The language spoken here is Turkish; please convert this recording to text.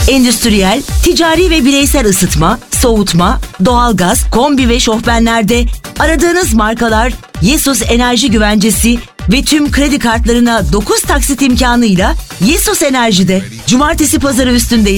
endüstriyel, ticari ve bireysel ısıtma, soğutma, doğalgaz, kombi ve şofbenlerde aradığınız markalar Yesus Enerji Güvencesi ve tüm kredi kartlarına 9 taksit imkanıyla Yesus Enerji'de. Cumartesi pazarı üstündeyiz.